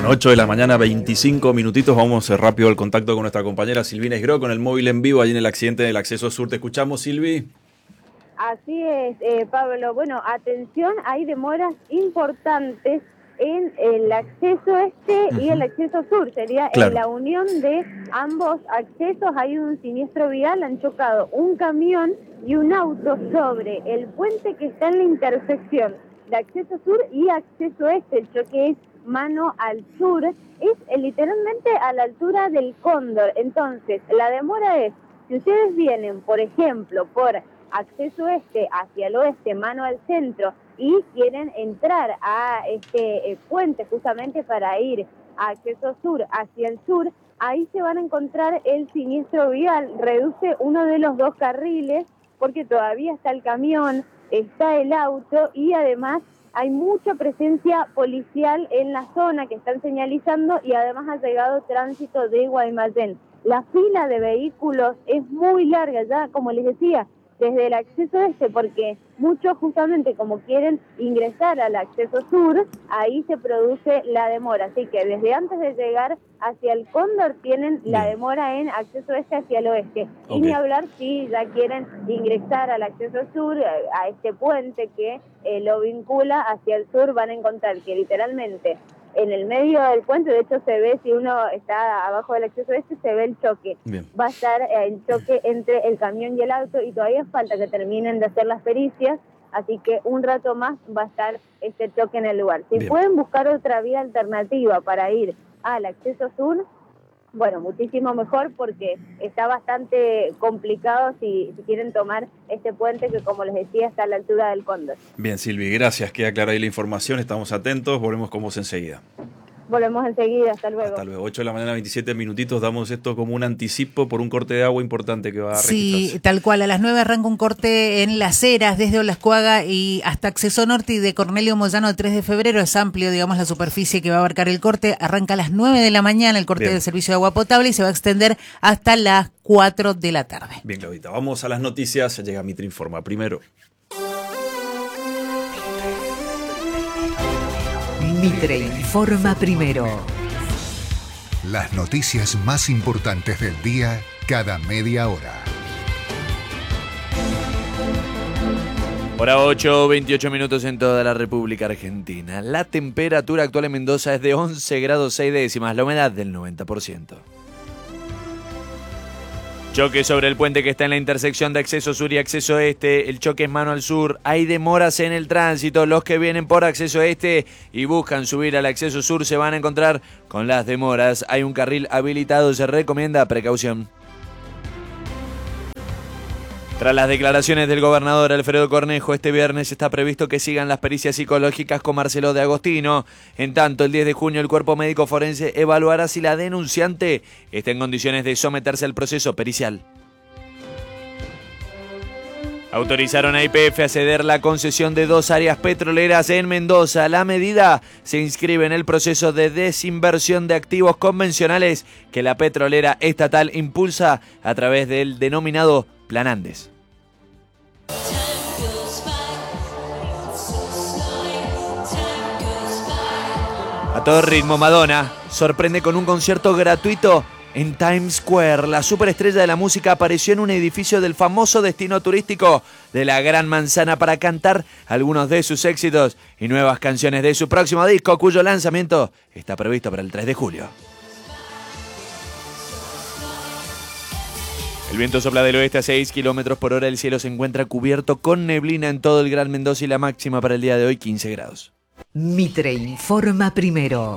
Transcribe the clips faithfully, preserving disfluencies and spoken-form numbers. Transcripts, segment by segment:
Bueno, ocho de la mañana, veinticinco minutitos. Vamos rápido al contacto con nuestra compañera Silvina Esgro con el móvil en vivo allí en el accidente del acceso sur. ¿Te escuchamos, Silvi? Así es, eh, Pablo. Bueno, atención, hay demoras importantes en el acceso este uh-huh. y el acceso sur. Sería claro. En la unión de ambos accesos hay un siniestro vial. Han chocado un camión y un auto sobre el puente que está en la intersección de acceso sur y acceso este. El choque es mano al sur, es eh, literalmente a la altura del Cóndor. Entonces, la demora es, si ustedes vienen, por ejemplo, por acceso este hacia el oeste, mano al centro, y quieren entrar a este eh, puente justamente para ir a acceso sur hacia el sur, ahí se van a encontrar el siniestro vial. Reduce uno de los dos carriles porque todavía está el camión, está el auto y además hay mucha presencia policial en la zona que están señalizando y además ha llegado tránsito de Guaymallén. La fila de vehículos es muy larga ya, como les decía, desde el acceso este, porque muchos justamente como quieren ingresar al acceso sur, ahí se produce la demora. Así que desde antes de llegar hacia el Cóndor tienen Bien. la demora en acceso este hacia el oeste. Okay. Y ni hablar si ya quieren ingresar al acceso sur, a este puente que eh, lo vincula hacia el sur, van a encontrar que literalmente en el medio del puente, de hecho se ve, si uno está abajo del acceso este, se ve el choque. Bien. Va a estar el choque entre el camión y el auto y todavía falta que terminen de hacer las pericias, así que un rato más va a estar este choque en el lugar. Si Bien. pueden buscar otra vía alternativa para ir al acceso sur, bueno, muchísimo mejor porque está bastante complicado si, si quieren tomar este puente que, como les decía, está a la altura del Cóndor. Bien, Silvi, gracias. Queda clara ahí la información. Estamos atentos. Volvemos con vos enseguida. Volvemos enseguida. Hasta luego. Hasta luego. ocho de la mañana, veintisiete minutitos. Damos esto como un anticipo por un corte de agua importante que va a registrarse. Sí, tal cual. A las nueve arranca un corte en Las Heras, desde Olascuaga y hasta Acceso Norte y de Cornelio Moyano tres de febrero. Es amplio, digamos, la superficie que va a abarcar el corte. Arranca a las nueve de la mañana el corte Bien. del servicio de agua potable y se va a extender hasta las cuatro de la tarde. Bien, Claudita. Vamos a las noticias. Llega Mitre Informa primero. Mitre Informa primero. Las noticias más importantes del día cada media hora. Hora ocho, veintiocho minutos en toda la República Argentina. La temperatura actual en Mendoza es de once grados seis décimas, la humedad del noventa por ciento. Choque sobre el puente que está en la intersección de acceso sur y acceso este. El choque es mano al sur. Hay demoras en el tránsito. Los que vienen por acceso este y buscan subir al acceso sur se van a encontrar con las demoras. Hay un carril habilitado. Se recomienda precaución. Tras las declaraciones del gobernador Alfredo Cornejo, este viernes está previsto que sigan las pericias psicológicas con Marcelo de Agostino. En tanto, el diez de junio el cuerpo médico forense evaluará si la denunciante está en condiciones de someterse al proceso pericial. Autorizaron a Y P F a ceder la concesión de dos áreas petroleras en Mendoza. La medida se inscribe en el proceso de desinversión de activos convencionales que la petrolera estatal impulsa a través del denominado Plan Andes. A todo ritmo, Madonna sorprende con un concierto gratuito en Times Square. La superestrella de la música apareció en un edificio del famoso destino turístico de la Gran Manzana para cantar algunos de sus éxitos y nuevas canciones de su próximo disco, cuyo lanzamiento está previsto para el tres de julio. El viento sopla del oeste a seis kilómetros por hora. El cielo se encuentra cubierto con neblina en todo el Gran Mendoza y la máxima para el día de hoy quince grados. Mitre Informa primero.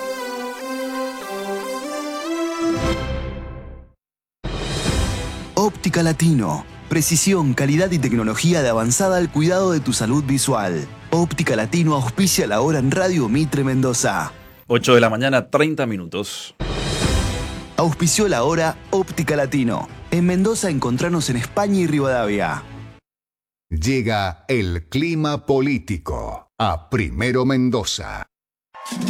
Óptica Latino. Precisión, calidad y tecnología de avanzada al cuidado de tu salud visual. Óptica Latino auspicia la hora en Radio Mitre Mendoza. ocho de la mañana, treinta minutos. Auspició la hora Óptica Latino. En Mendoza encontranos en España y Rivadavia. Llega el clima político a Primero Mendoza.